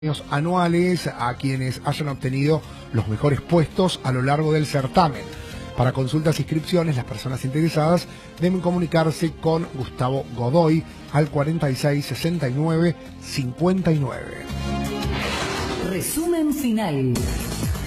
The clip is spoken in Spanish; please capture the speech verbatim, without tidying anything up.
Anuales a quienes hayan obtenido los mejores puestos a lo largo del certamen. Para consultas e inscripciones, las personas interesadas deben comunicarse con Gustavo Godoy al cuarenta y seis sesenta y nueve cincuenta y nueve. Resumen final.